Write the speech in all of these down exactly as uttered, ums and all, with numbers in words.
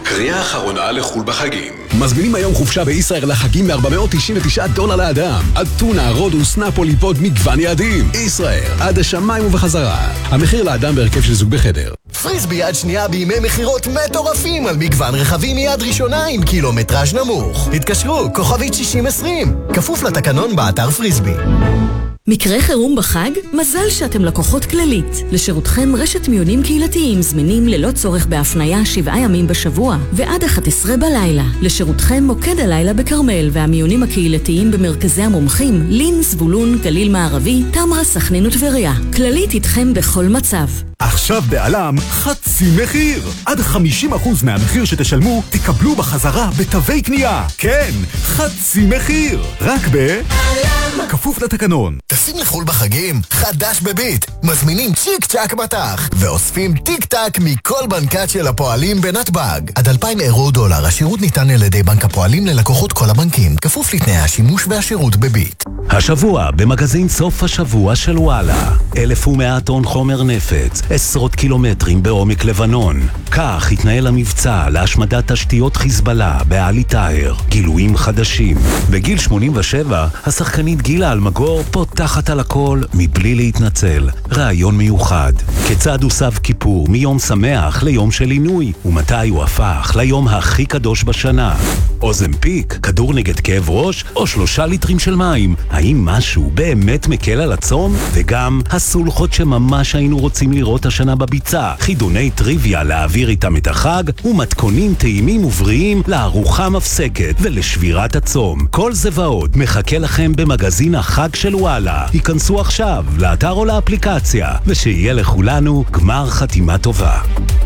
קריאה אחרונה לחול בחגים. מזמינים היום חופשה בישראל לחגים מ-ארבע מאות תשעים ותשעה דולר לאדם. על טונה, רודוס, נפולי, פוד, מגוון יעדים. ישראל, עד השמיים ובחזרה. המחיר לאדם בהרכב של זוג בחדר. פריסבי יד שנייה בימי מחירות מטורפים על מגוון רכבים מיד ראשונה עם קילומטראז' נמוך. התקשרו, כוכבית שישים עשרים. כפוף לתקנון באתר פריסבי. מקרה חירום בחג? מזל שאתם לקוחות כללית. לשירותכם רשת מיונים קהילתיים זמינים ללא צורך בהפניה שבעה ימים בשבוע ועד אחת עשרה בלילה. לשירותכם מוקד הלילה בקרמל והמיונים הקהילתיים במרכזי המומחים לין, זבולון, גליל מערבי, תמרה, סכנין וטבריה. כללית איתכם בכל מצב. עכשיו בעלם חצי מחיר. עד חמישים אחוז מהמחיר שתשלמו תקבלו בחזרה בתווי קנייה. כן, חצי מחיר. רק בעלם. כפוף לתקנון. טסים לחול בחגים? חדש בביט. מזמינים צ'יק צ'ק מטח ואוספים טיק טק מכל בנקת של הפועלים בנתב"ג. עד אלפיים אירו דולר. השירות ניתן על ידי בנק הפועלים ללקוחות כל הבנקים. כפוף לתנאי השימוש והשירות בביט. השבוע במגזין סוף השבוע של וואלה. אלף ומאה טון חומר נפץ, עשרות קילומטרים בעומק לבנון. כך התנהל המבצע להשמדת תשתיות חיזבאללה בעלי טאהר. גילויים חדשים. בגיל שמונים ושבע, השחקנית גילה אלמגור פותחת על הכל מבלי להתנצל. רעיון מיוחד. כיצד הוסב כיפור מיום שמח ליום של עינוי, ומתי הוא הפך ליום הכי קדוש בשנה. אוזמפיק, כדור נגד כאב ראש, או שלושה ליטרים של מים. האם משהו באמת מקל על הצום? וגם הסולחות שממש היינו רוצים לראות השנה בביצה. חידוני טריוויה להעביר איתם את החג, ומתכונים טעימים ובריאים לארוחה מפסקת ולשבירת הצום. כל זה ועוד מחכה לכם במגזין החג של וואלה. היכנסו עכשיו לאתר או לאפליקציה, ושיהיה לכולנו גמר חתימה טובה.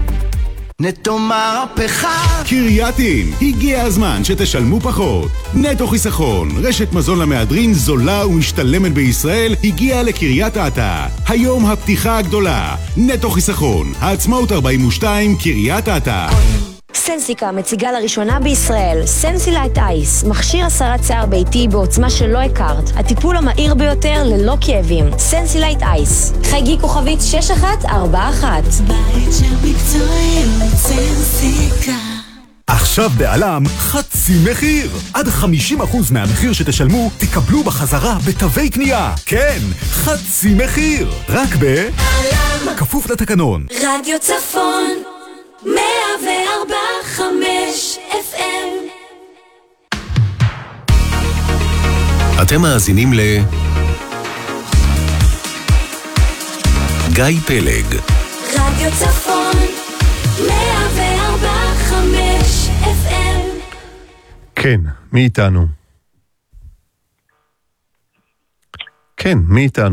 נטו מהפכה. קרייתים, הגיע הזמן שתשלמו פחות. נטו חיסכון, רשת מזון למהדרין זולה ומשתלמת בישראל, הגיעה לקריית אתא. היום הפתיחה הגדולה. נטו חיסכון, העצמאות ארבעים ושתיים, קריית אתא. סנסיקה מציגה לראשונה בישראל סנסילייט אייס, מכשיר הסרת שיער ביתי בעוצמה שלא הכרת, הטיפול המהיר ביותר ללא כאבים. סנסילייט אייס, חייגי כוכבית שש אחת ארבע אחת. בית של מקצועיות סנסיקה. עכשיו בעלם חצי מחיר. עד חמישים אחוז מהמחיר שתשלמו תקבלו בחזרה בתווי קנייה. כן, חצי מחיר. רק בעלם. כפוף לתקנון. רדיו צפון מאה וארבע חמש אף אם. אתם מאזינים ל גיא פלג. רדיו צפון מאה וארבע חמש אף אם. כן, מי איתנו? כן, מי איתנו?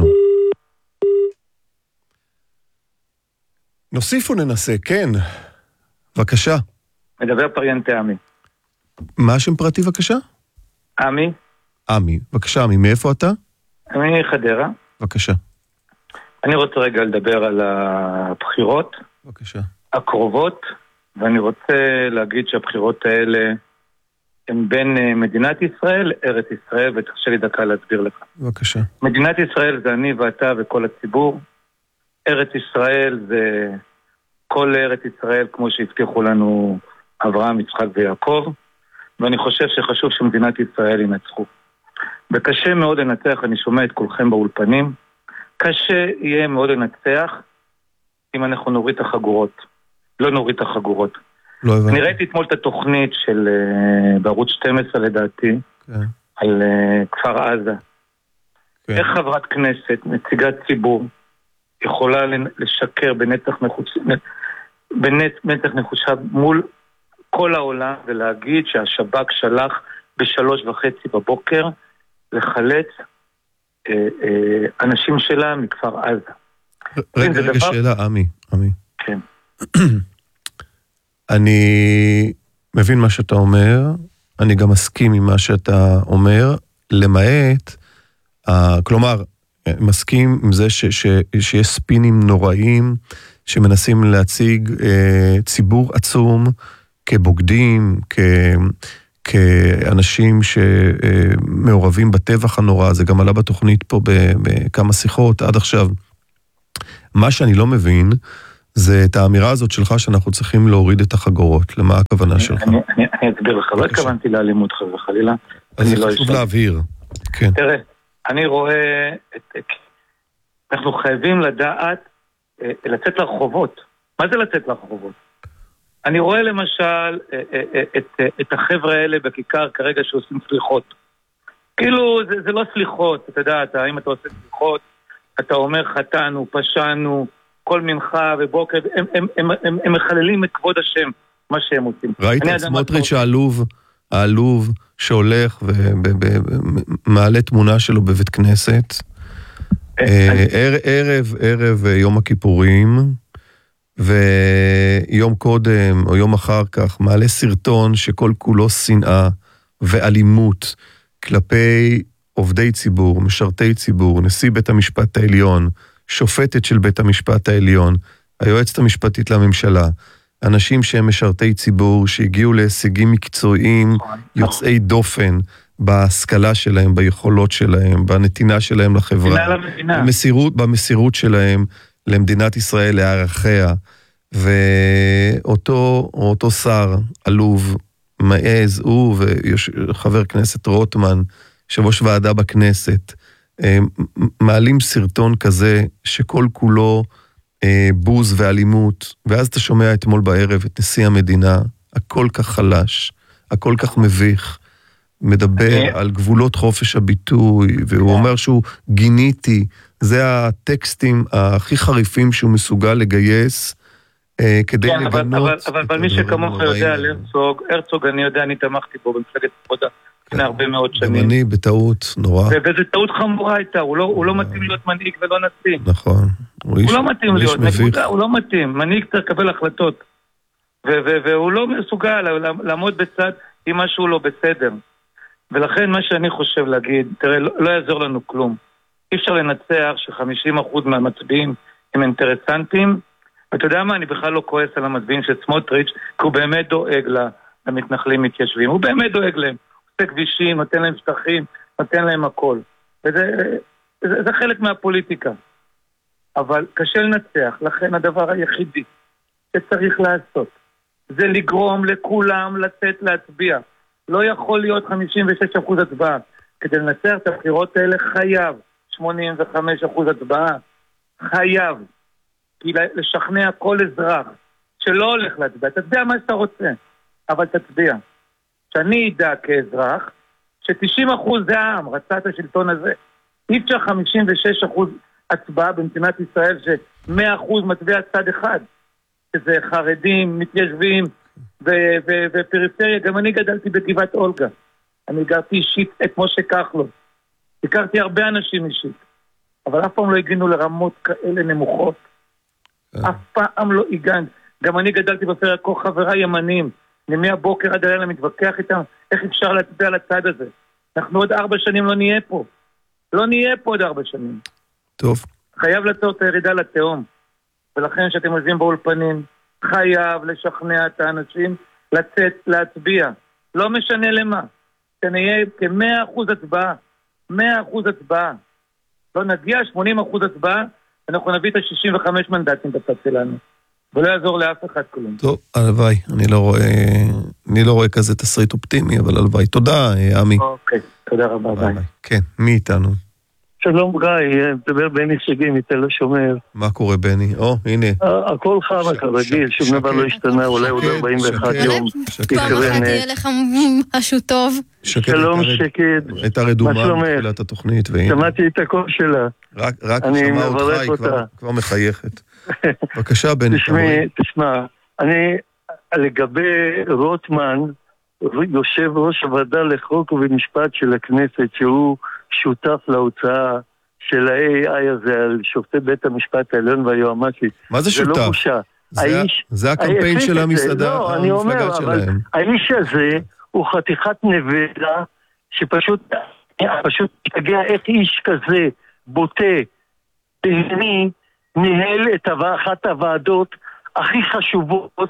נוסיף וננסה, כן. בבקשה. מדבר פריינטי עמי. מה השם פרטי בבקשה? עמי. עמי, בבקשה עמי, מאיפה אתה? עמי חדרה. בבקשה. אני רוצה רגע לדבר על הבחירות. בבקשה. הקרובות, ואני רוצה להגיד שהבחירות האלה הן בין מדינת ישראל, ארץ ישראל, ותרשה לי דקה להסביר לך. בבקשה. מדינת ישראל זה אני ואתה וכל הציבור. ארץ ישראל זה כל ארץ ישראל כמו שהבטיחו לנו אברהם, יצחק ויעקב, ואני חושב שחשוב שמדינת ישראל ינצחו. וקשה מאוד לנצח, אני שומע את כולכם באולפנים, קשה יהיה מאוד לנצח אם אנחנו נוריד את החגורות. לא נוריד את החגורות. לא הבנתי. אני ראיתי אתמול את התוכנית של בערוץ שתים עשרה לדעתי, כן. על כפר עזה. כן. איך חברת כנסת, נציגת ציבור, יכולה לשקר בנצח נחושה, בנצח נחושה מול כל העולם ולהגיד שהשב"כ שלח בשלוש וחצי בבוקר לחלץ אה, אה, אנשים שלה מכפר עזה. רגע, רגע, דבר... שאלה, עמי, עמי. כן. אני מבין מה שאתה אומר, אני גם מסכים עם מה שאתה אומר, למעט, uh, כלומר, מסכים עם זה ש, ש, שיש ספינים נוראים שמנסים להציג אה, ציבור עצום כבוגדים, כ, כאנשים שמעורבים בטבח הנורא. זה גם עלה בתוכנית פה בכמה שיחות עד עכשיו. מה שאני לא מבין זה את האמירה הזאת שלך שאנחנו צריכים להוריד את החגורות. למה הכוונה שלך? אני, אני, אני אסביר לך, לא התכוונתי לאלימות חס וחלילה. אז זה לא חשוב אשתן. להבהיר. כן. תראה, אני רואה, את, אנחנו חייבים לדעת לצאת לרחובות. מה זה לצאת לרחובות? אני רואה למשל את, את החבר'ה האלה בכיכר כרגע שעושים סליחות. כאילו זה, זה לא סליחות, אתה יודע, אתה, אם אתה עושה סליחות, אתה אומר חטאנו, פשענו, כל מנחה ובוקר, הם, הם, הם, הם, הם מחללים את כבוד השם, מה שהם עושים. ראית את סמוטריץ' העלוב, העלוב שהולך ומעלה תמונה שלו בבית כנסת, ערב, ערב יום הכיפורים, ויום קודם או יום אחר כך מעלה סרטון שכל כולו שנאה ואלימות כלפי עובדי ציבור, משרתי ציבור, נשיא בית המשפט העליון, שופטת של בית המשפט העליון, היועצת המשפטית לממשלה, אנשים שהם משרתי ציבור שהגיעו להישגים מקצועיים יוצאי דופן בהשכלה שלהם, ביכולות שלהם, בנתינה שלהם לחברה, במסירות, במסירות שלהם למדינת ישראל, לערכיה, ואותו אותו שר עלוב מעז, הוא וחבר כנסת רוטמן, יושב-ראש ועדה בכנסת, מעלים סרטון כזה שכל כולו בוז ואלימות, ואז אתה שומע אתמול בערב את נשיא המדינה, הכל כך חלש, הכל כך מביך, מדבר על גבולות חופש הביטוי, והוא אומר שהוא גיניתי, זה הטקסטים הכי חריפים שהוא מסוגל לגייס, כדי לגנות. אבל מי שכמוך יודע על הרצוג, הרצוג אני יודע, אני תמכתי בו במפלגת עבודה לפני הרבה מאוד שנים. גם אני בטעות נורא. וזו טעות חמורה הייתה, הוא לא מתאים להיות מנהיג ולא נשיא. נכון. הוא לא מתאים להיות, נקודה, הוא לא מתאים. מנהיג צריך לקבל החלטות. והוא לא מסוגל לעמוד בצד עם משהו לא בסדר. ולכן מה שאני חושב להגיד, תראה, לא יעזור לנו כלום. אי אפשר לנצח ש-חמישים אחוז מהמצביעים הם אינטרסנטים, ואתה יודע מה, אני בכלל לא כועס על המצביעים של סמוטריץ', כי הוא באמת דואג למתנחלים מתיישבים, הוא באמת דואג להם, הוא עושה כבישים, נותן להם שטחים, נותן להם הכל. וזה זה, זה חלק מהפוליטיקה. אבל קשה לנצח, לכן הדבר היחידי שצריך לעשות, זה לגרום לכולם לצאת להצביע. לא יכול להיות חמישים ושש אחוז הצבעה. כדי לנצח את הבחירות האלה חייב שמונים וחמישה אחוז הצבעה. חייב. כי לשכנע כל אזרח שלא הולך להצביע. תצביע מה שאתה רוצה, אבל תצביע. שאני אדע כאזרח ש-תשעים אחוז זה העם, רצה את השלטון הזה. אי אפשר חמישים ושש אחוז הצבעה במדינת ישראל ש-מאה אחוז מצביע צד אחד. שזה חרדים, מתיישבים, ו- ו- ופריפריה. גם אני גדלתי בגבעת אולגה. אני גרתי אישית את משה כחלון. הכרתי הרבה אנשים אישית. אבל אף פעם לא הגענו לרמות כאלה נמוכות. אף פעם לא הגענו. גם אני גדלתי בפרק כה חברה ימנים. נמי הבוקר עד הלילה מתווכח איתם איך אפשר להצביע על הצד הזה. אנחנו עוד ארבע שנים לא נהיה פה. לא נהיה פה עוד ארבע שנים. טוב. חייב לעצור את הירידה לתהום. ולכן שאתם עוזבים באולפנים, חייב לשכנע את האנשים לצאת, להצביע. לא משנה למה. שנהיה כ-מאה אחוז הצבעה. מאה אחוז הצבעה. לא נגיע שמונים אחוז הצבעה, אנחנו נביא את ה-שישים וחמישה מנדטים בצד שלנו. ולא יעזור לאף אחד כלום. טוב, הלוואי. אני לא רואה, אני לא רואה כזה תסריט אופטימי, אבל הלוואי. תודה, עמי. אוקיי, תודה רבה, ביי. כן, מי איתנו? שלום גיא, מדבר בני שגיא מתל השומר. מה קורה בני? או, הנה. הכל חמה כרגיל, שום דבר לא השתנה, אולי עוד ארבעים ואחת יום. פעם אחת יהיה לך משהו טוב. שלום שקד, הייתה רדומה בתחילת התוכנית. שמעתי את הקול שלה. רק שמע אותך, היא כבר מחייכת. בבקשה בני. תשמע, אני לגבי רוטמן, יושב ראש הוועדה לחוק ובמשפט של הכנסת, שהוא שותף להוצאה של ה-איי איי הזה על שופטי בית המשפט העליון והיועמ"שית. מה זה שותף? זה לא בושה. זה הקמפיין של המסעדה, המפלגה שלהם. האיש הזה הוא חתיכת נבלה שפשוט פשוט תגיע איך איש כזה בוטה בענייני ניהל את אחת הוועדות הכי חשובות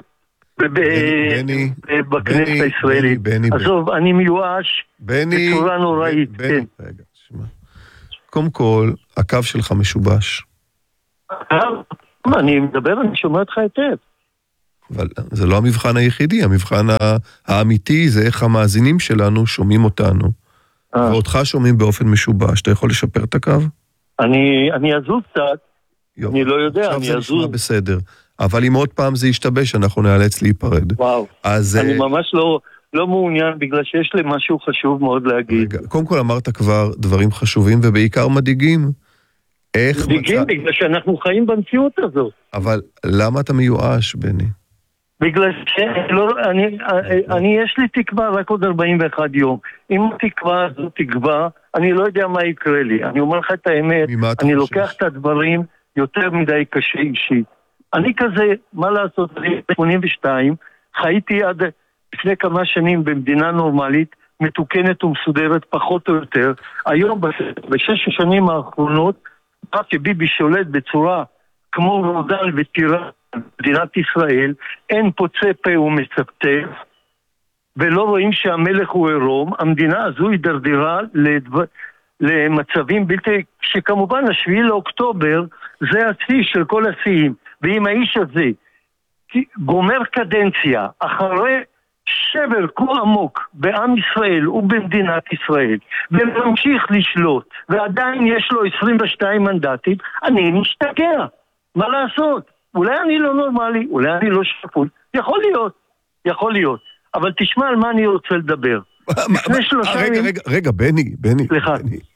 בכנסת הישראלית. עזוב, אני מיואש בצורה נוראית. קודם כל, הקו שלך משובש. אני מדבר, אני שומע אותך היטב. אבל זה לא המבחן היחידי, המבחן האמיתי זה איך המאזינים שלנו שומעים אותנו, ואותך שומעים באופן משובש. אתה יכול לשפר את הקו? אני, אני אזוז קצת, אני לא יודע, אני אזוז. עכשיו זה נשמע בסדר, אבל אם עוד פעם זה ישתבש, אנחנו נאלץ להיפרד. וואו, אני ממש לא... לא מעוניין, בגלל שיש לי משהו חשוב מאוד להגיד. רגע, קודם כל אמרת כבר דברים חשובים ובעיקר מדאיגים. איך מדאיגים מצא... בגלל שאנחנו חיים במציאות הזאת. אבל למה אתה מיואש, בני? בגלל שלא, אני, אני, יש לי תקווה רק עוד ארבעים ואחד יום. אם התקווה הזו תקווה, אני לא יודע מה יקרה לי. אני אומר לך את האמת, אני לוקח את הדברים יותר מדי קשה אישית. אני כזה, מה לעשות, אני ב-שמונים ושתיים, חייתי עד... לפני כמה שנים במדינה נורמלית, מתוקנת ומסודרת פחות או יותר. היום, בשש השנים האחרונות, רק שביבי שולט בצורה כמו רודן וטירה במדינת ישראל, אין פוצה פה ומצפצף, ולא רואים שהמלך הוא עירום. המדינה הזו הידרדרה לדבר... למצבים בלתי... שכמובן השביעי לאוקטובר זה השיא של כל השיאים. ואם האיש הזה גומר קדנציה אחרי... שבר כה עמוק בעם ישראל ובמדינת ישראל וממשיך לשלוט ועדיין יש לו עשרים ושתיים מנדטים, אני משתגע. מה לעשות? אולי אני לא נורמלי, אולי אני לא שפוי, יכול להיות, יכול להיות. אבל תשמע על מה אני רוצה לדבר. לפני שלושה... רגע, רגע, רגע, בני, בני. סליחה.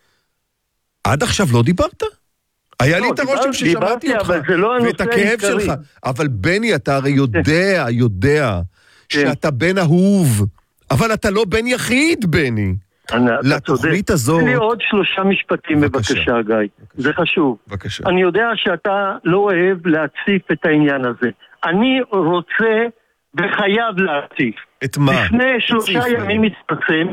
עד עכשיו לא דיברת? היה לי את הרושם ששמעתי אותך ואת הכאב שלך. אבל בני, אתה הרי יודע, יודע שאתה בן אהוב, אבל אתה לא בן יחיד, בני. לתוכנית הזאת... תן לי עוד שלושה משפטים בבקשה, גיא. זה חשוב. בבקשה. אני יודע שאתה לא אוהב להציף את העניין הזה. אני רוצה וחייב להציף. את מה? לפני שלושה ימים מתפרסם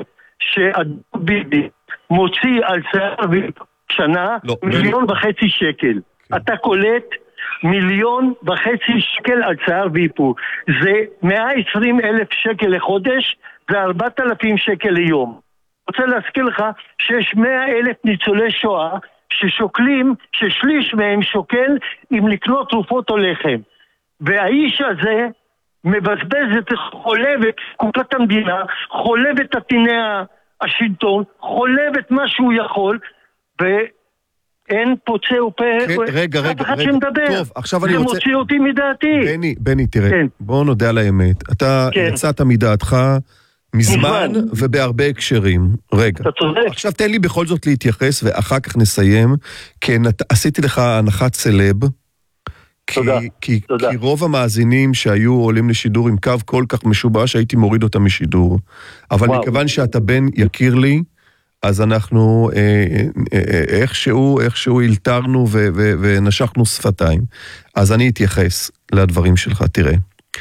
שהביבי מוציא על שיער שנה מיליון וחצי שקל. אתה קולט... מיליון וחצי שקל על שיער ואיפור. זה מאה ועשרים אלף שקל לחודש וארבעת אלפים שקל ליום. רוצה להזכיר לך שיש מאה אלף ניצולי שואה ששוקלים, ששליש מהם שוקל אם לקנות תרופות או לחם. והאיש הזה מבזבז את חולב את קופת המדינה, חולב את עטיני השלטון, חולב את מה שהוא יכול, ו... אין פוצה ופה, רגע, רגע, רגע, טוב, עכשיו אני רוצה... זה מוציא אותי מדעתי. בני, בני, תראה, כן. בואו נודה על האמת. אתה כן. יצאת מדעתך מזמן ובהרבה הקשרים. רגע. אתה צודק. עכשיו תן לי בכל זאת להתייחס, ואחר כך נסיים, כי עשיתי לך הנחת סלב, תודה. כי, כי, תודה. כי רוב המאזינים שהיו עולים לשידור עם קו כל כך משובש, הייתי מוריד אותם משידור. אבל וואו. מכיוון שאתה בן יכיר לי, אז אנחנו אה, אה, איכשהו, איכשהו הלתרנו ו- ו- ונשכנו שפתיים. אז אני אתייחס לדברים שלך, תראה.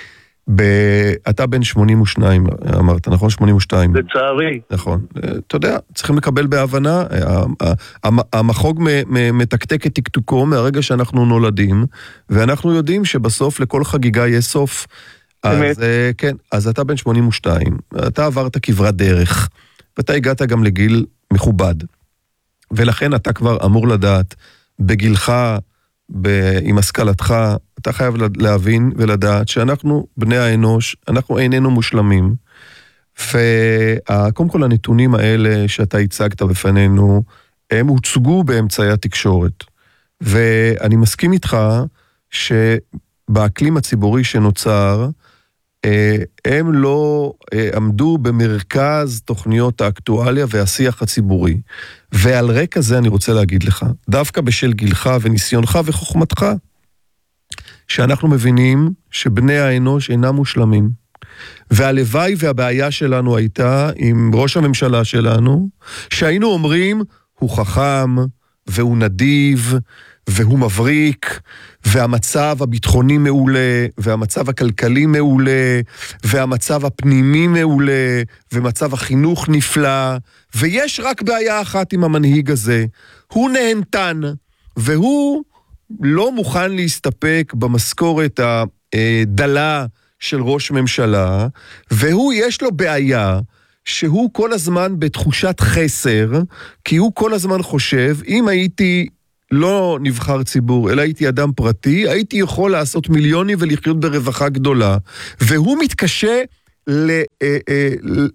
ב- אתה בן שמונים ושתיים, אמרת, נכון? שמונים ושתיים. לצערי. נכון. אתה יודע, צריכים לקבל בהבנה, המחוג מתקתק את תקתוקו מהרגע שאנחנו נולדים, ואנחנו יודעים שבסוף לכל חגיגה יש סוף. אז כן, אז אתה בן שמונים ושתיים, אתה עברת כברת דרך. ואתה הגעת גם לגיל מכובד, ולכן אתה כבר אמור לדעת, בגילך, ב- עם השכלתך, אתה חייב להבין ולדעת שאנחנו, בני האנוש, אנחנו איננו מושלמים, וקודם כל הנתונים האלה שאתה הצגת בפנינו, הם הוצגו באמצעי התקשורת, ואני מסכים איתך שבאקלים הציבורי שנוצר, הם לא עמדו במרכז תוכניות האקטואליה והשיח הציבורי. ועל רקע זה אני רוצה להגיד לך, דווקא בשל גילך וניסיונך וחוכמתך, שאנחנו מבינים שבני האנוש אינם מושלמים. והלוואי והבעיה שלנו הייתה עם ראש הממשלה שלנו, שהיינו אומרים, הוא חכם והוא נדיב, והוא מבריק, והמצב הביטחוני מעולה, והמצב הכלכלי מעולה, והמצב הפנימי מעולה, ומצב החינוך נפלא, ויש רק בעיה אחת עם המנהיג הזה, הוא נהנתן, והוא לא מוכן להסתפק במשכורת הדלה של ראש ממשלה, והוא יש לו בעיה, שהוא כל הזמן בתחושת חסר, כי הוא כל הזמן חושב, אם הייתי לא נבחר ציבור, אלא הייתי אדם פרטי, הייתי יכול לעשות מיליונים ולחיות ברווחה גדולה, והוא מתקשה ל, אה, אה,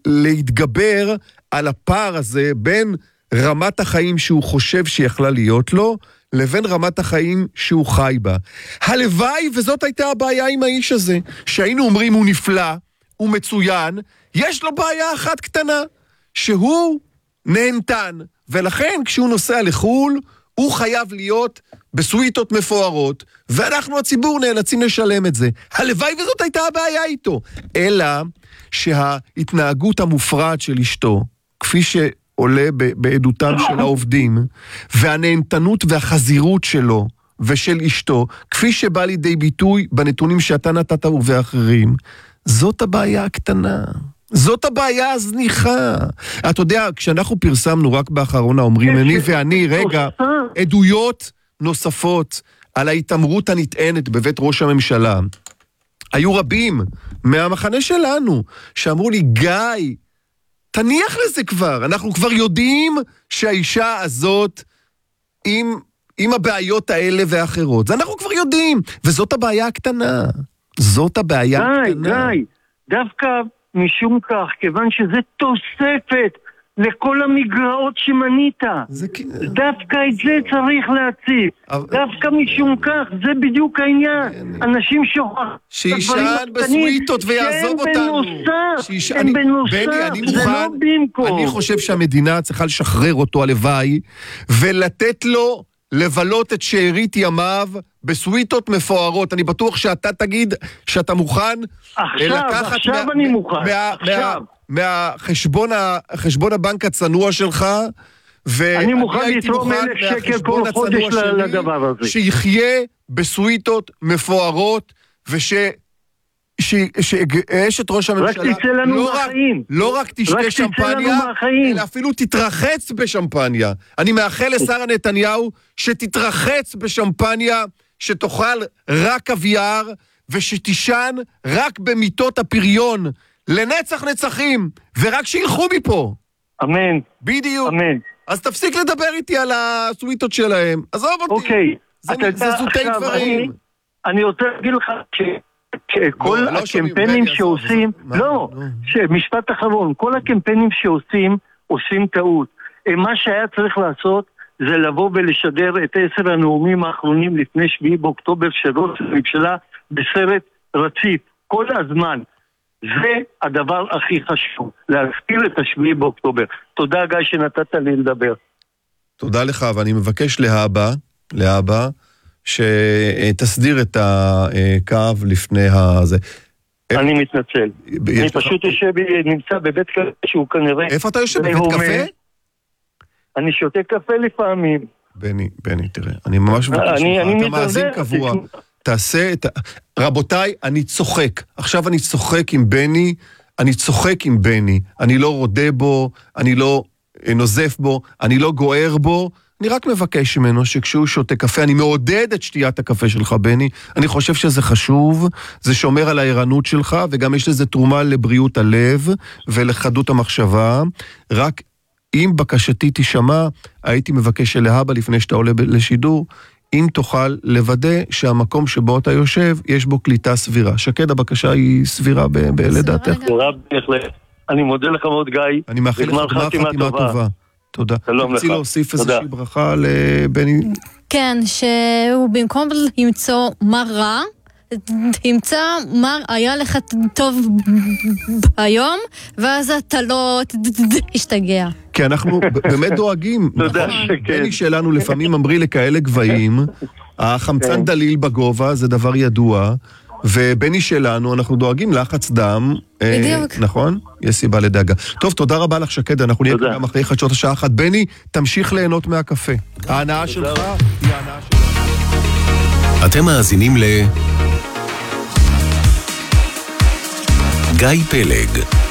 להתגבר על הפער הזה בין רמת החיים שהוא חושב שיכלה להיות לו, לבין רמת החיים שהוא חי בה. הלוואי, וזאת הייתה הבעיה עם האיש הזה, שהיינו אומרים הוא נפלא, הוא מצוין, יש לו בעיה אחת קטנה, שהוא נהנתן, ולכן כשהוא נוסע לחול, הוא חייב להיות בסוויטות מפוארות, ואנחנו הציבור נאלצים לשלם את זה. הלוואי וזאת הייתה הבעיה איתו. אלא שההתנהגות המופרעת של אשתו, כפי שעולה בעדותם של העובדים, והנהנתנות והחזירות שלו ושל אשתו, כפי שבא לידי ביטוי בנתונים שאתה נתת ובאחרים, זאת הבעיה הקטנה. זאת הבעיה הזניחה. אתה יודע, כשאנחנו פרסמנו רק באחרונה, אומרים אני ואני, רגע, עדויות נוספות על ההתאמרות הנטענת בבית ראש הממשלה. היו רבים מהמחנה שלנו שאמרו לי, גיא, תניח לזה כבר. אנחנו כבר יודעים שהאישה הזאת עם, עם הבעיות האלה ואחרות. זה אנחנו כבר יודעים. וזאת הבעיה הקטנה. זאת הבעיה גיא, הקטנה. גיא, דווקא משום כך, כיוון שזה תוספת לכל המגרעות שמנית. זה... דווקא את זה צריך להציף. אבל... דווקא משום כך, זה בדיוק העניין. אנשים שוכחים... שישן בסוויטות ויעזוב אותנו. שישן... הם בנוסף, בני, אני זה מוכן, לא במקום. אני חושב שהמדינה צריכה לשחרר אותו הלוואי, ולתת לו לבלות את שארית ימיו בסוויטות מפוארות. אני בטוח שאתה תגיד שאתה מוכן עכשיו, עכשיו מה, אני מוכן. מה, עכשיו. מהחשבון מה, הבנק הצנוע שלך, אני מוכן לתרום אלף שקל כל חודש לדבר הזה. שיחיה בסוויטות מפוארות, וש... שאשת ראש הממשלה רק תצא לנו לא, מהחיים. רק, לא רק תשתה שמפניה, אלא אפילו תתרחץ בשמפניה. אני מאחל לשרה נתניהו שתתרחץ בשמפניה, שתאכל רק אבייר, ושתישן רק במיטות הפריון, לנצח נצחים, ורק שילכו מפה. אמן. בדיוק. אמן. אז תפסיק לדבר איתי על הסוויטות שלהם. עזוב אותי. אוקיי. זה, זה זוטי דברים. אני, אני רוצה להגיד לך ש... כל לא, הקמפיינים לא שעושים, מה, לא, לא. משפט אחרון, כל הקמפיינים שעושים, עושים טעות. מה שהיה צריך לעשות, זה לבוא ולשדר את עשר הנאומים האחרונים לפני שביעי באוקטובר של ראש הממשלה בסרט רציף, כל הזמן. זה הדבר הכי חשוב, להזכיר את השביעי באוקטובר. תודה גיא שנתת לי לדבר. תודה לך, ואני מבקש להבא, להבא, שתסדיר את הקו לפני הזה. אני מתנצל. אני פשוט יושב, נמצא בבית קפה שהוא כנראה... איפה אתה יושב? בבית קפה? אני שותה קפה לפעמים. בני, בני, תראה, אני ממש מבקש לך, אתה מאזין קבוע, תעשה את... רבותיי, אני צוחק. עכשיו אני צוחק עם בני, אני צוחק עם בני. אני לא רודה בו, אני לא נוזף בו, אני לא גוער בו, אני רק מבקש ממנו שכשהוא שותה קפה, אני מעודד את שתיית הקפה שלך, בני. אני חושב שזה חשוב, זה שומר על הערנות שלך, וגם יש לזה תרומה לבריאות הלב ולחדות המחשבה. רק אם בקשתי תשמע, הייתי מבקש להבא לפני שאתה עולה לשידור, אם תוכל לוודא שהמקום שבו אתה יושב, יש בו קליטה סבירה. שקד, הבקשה היא סבירה לדעתך. אני מודה לך מאוד, גיא. אני מאחל לך גמר חתימה טובה. תודה. שלום לך. תרצי להוסיף איזושהי ברכה לבני? כן, שהוא במקום למצוא מה רע, תמצא מה היה לך טוב היום, ואז אתה לא תשתגע. כי אנחנו באמת דואגים. תודה שכן. בני שלנו לפעמים ממריא לכאלה גבהים, החמצן דליל בגובה, זה דבר ידוע, ובני שלנו, אנחנו דואגים לחץ דם. בדיוק. נכון? יש סיבה לדאגה. טוב, תודה רבה לך שקד, אנחנו נהיה גם אחרי חדשות השעה אחת. בני, תמשיך ליהנות מהקפה. ההנאה שלך היא ההנאה שלך. אתם מאזינים ל... גיא פלג